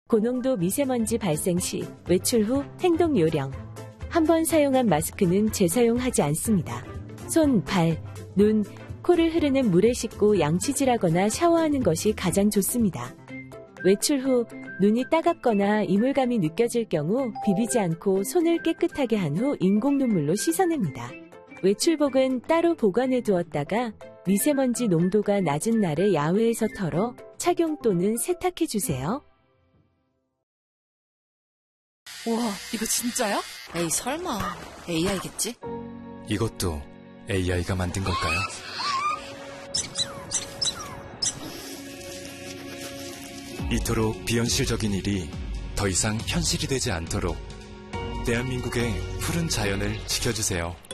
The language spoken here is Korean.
고농도 미세먼지 발생 시 외출 후 행동 요령. 한 번 사용한 마스크는 재사용하지 않습니다. 손, 발, 눈, 코를 흐르는 물에 씻고 양치질하거나 샤워하는 것이 가장 좋습니다. 외출 후 눈이 따갑거나 이물감이 느껴질 경우 비비지 않고 손을 깨끗하게 한 후 인공 눈물로 씻어냅니다. 외출복은 따로 보관해 두었다가 미세먼지 농도가 낮은 날에 야외에서 털어 착용 또는 세탁해 주세요. 우와, 이거 진짜야? 에이, 설마. AI겠지? 이것도 AI가 만든 걸까요? 이토록 비현실적인 일이 더 이상 현실이 되지 않도록 대한민국의 푸른 자연을 지켜주세요.